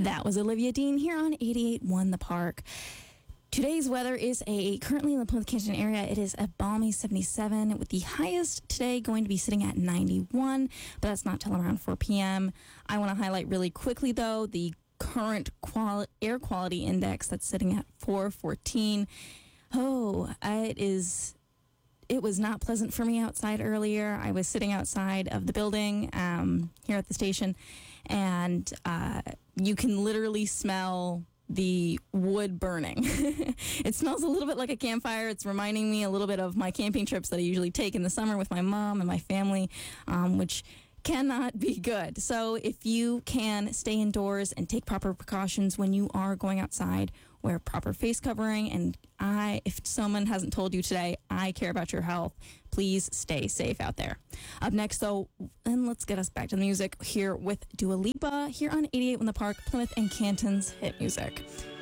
That was Olivia Dean here on 88.1 The Park. Today's weather is currently in the Plymouth Canton area, it is a balmy 77 with the highest today going to be sitting at 91, but that's not till around 4 p.m. I want to highlight really quickly, though, the current air quality index that's sitting at 414. It was not pleasant for me outside earlier. I was sitting outside of the building here at the station, and you can literally smell the wood burning. It smells a little bit like a campfire. It's reminding me a little bit of my camping trips that I usually take in the summer with my mom and my family, which cannot be good. So if you can stay indoors and take proper precautions when you are going outside, wear proper face covering, and if someone hasn't told you today, I care about your health, please stay safe out there. Up next, though, and let's get us back to the music here with Dua Lipa here on 88 in the Park, Plymouth and Canton's hit music.